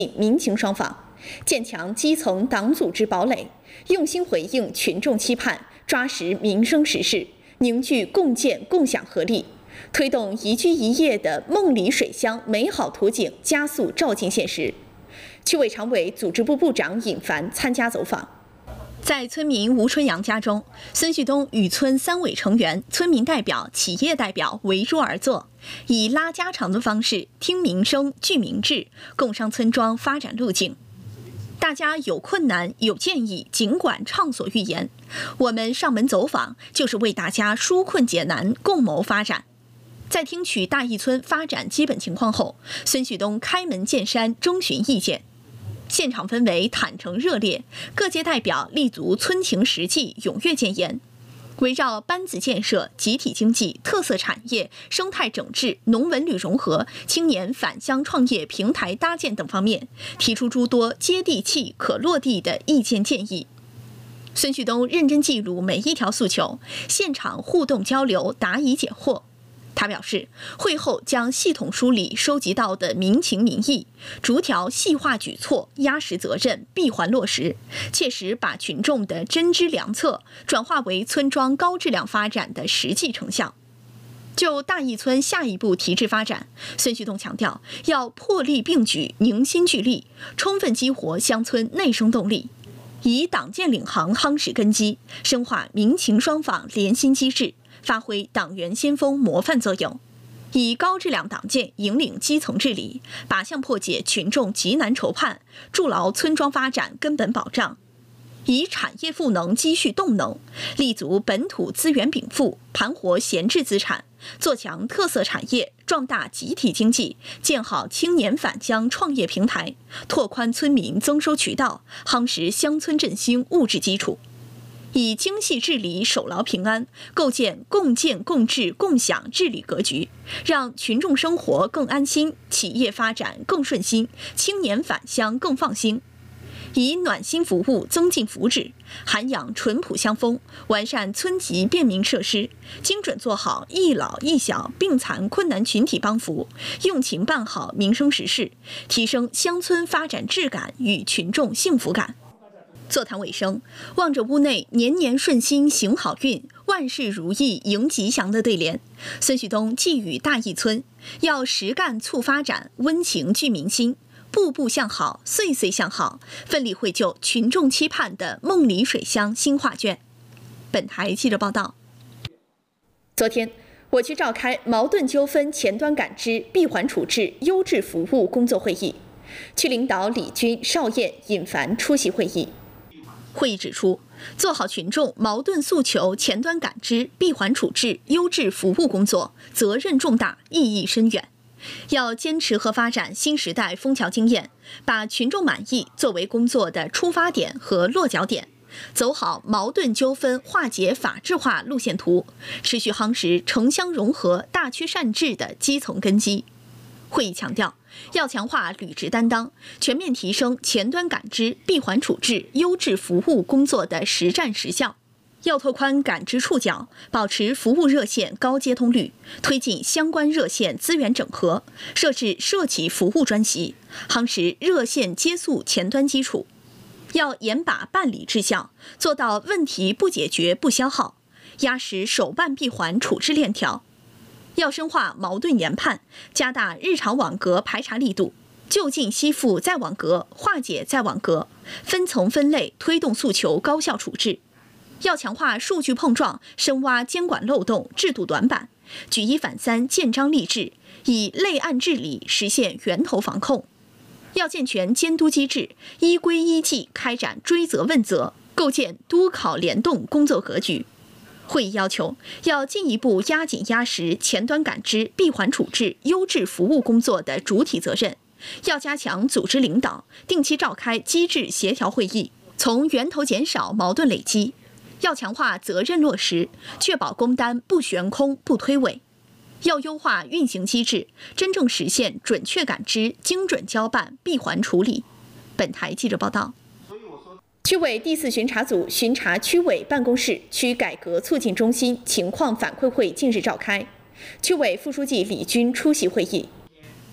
民情双访，建强基层党组织堡垒，用心回应群众期盼，抓实民生实事，凝聚共建共享合力，推动宜居宜业的梦里水乡美好图景加速照进现实。区委常委、组织部部长尹凡参加走访。在村民吴春阳家中，孙旭东与村3委成员、村民代表、企业代表围桌而坐，以拉家常的方式听民生、聚民智，共商村庄发展路径。大家有困难、有建议，尽管畅所欲言。我们上门走访，就是为大家纾困解难，共谋发展。在听取大义村发展基本情况后，孙旭东开门见山征询意见。现场氛围坦诚热烈，各界代表立足村情实际，踊跃建言。围绕班子建设、集体经济、特色产业、生态整治、农文旅融合、青年返乡创业平台搭建等方面，提出诸多接地气、可落地的意见建议。孙旭东认真记录每一条诉求，现场互动交流，答疑解惑。他表示，会后将系统梳理收集到的民情民意，逐条细化举措，压实责任，闭环落实，切实把群众的真知良策转化为村庄高质量发展的实际成效。就大义村下一步提质发展，孙旭东强调，要破例并举，凝心聚力，充分激活乡村内生动力，以党建领航夯实根基，深化民情双访联心机制，发挥党员先锋模范作用，以高质量党建引领基层治理，靶向破解群众急难愁盼，筑牢村庄发展根本保障，以产业赋能积蓄动能，立足本土资源禀赋，盘活闲置资产，做强特色产业，壮大集体经济，建好青年返乡创业平台，拓宽村民增收渠道，夯实乡村振兴物质基础。以精细治理守牢平安，构建共建共治共享治理格局，让群众生活更安心，企业发展更顺心，青年返乡更放心。以暖心服务增进福祉，涵养淳朴乡风，完善村级便民设施，精准做好一老一小病残困难群体帮扶，用情办好民生实事，提升乡村发展质感与群众幸福感。座谈尾声，望着屋内年年顺心行好运，万事如意迎吉祥的对联，孙旭东寄语大义村，要实干促发展，温情聚民心，步步向好，岁岁向好，奋力绘就群众期盼的梦里水乡新画卷。本台记者报道。昨天，我区召开矛盾纠纷前端感知、闭环处置、优质服务工作会议，区领导李军、邵燕、尹凡出席会议。会议指出，做好群众矛盾诉求前端感知、闭环处置、优质服务工作，责任重大，意义深远。要坚持和发展新时代枫桥经验，把群众满意作为工作的出发点和落脚点，走好矛盾纠纷化解法治化路线图，持续夯实城乡融合、大区善治的基层根基。会议强调，要强化履职担当，全面提升前端感知、闭环处置、优质服务工作的实战实效。要拓宽感知触角，保持服务热线高接通率，推进相关热线资源整合，设置社企服务专席，夯实热线接诉前端基础。要严把办理质效，做到问题不解决不消耗，压实首办闭环处置链条。要深化矛盾研判，加大日常网格排查力度，就近吸附再网格，化解再网格，分层分类推动诉求高效处置。要强化数据碰撞，深挖监管漏洞、制度短板，举一反三，建章立制，以类案治理实现源头防控。要健全监督机制，依规依纪开展追责问责，构建督考联动工作格局。会议要求，要进一步压紧压实前端感知、闭环处置、优质服务工作的主体责任，要加强组织领导，定期召开机制协调会议，从源头减少矛盾累积。要强化责任落实，确保工单不悬空、不推诿。要优化运行机制，真正实现准确感知、精准交办、闭环处理。本台记者报道。区委第4巡查组巡查区委办公室区改革促进中心情况反馈会近日召开，区委副书记李军出席会议。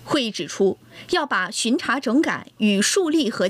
会议指出，要把巡查整改与树立和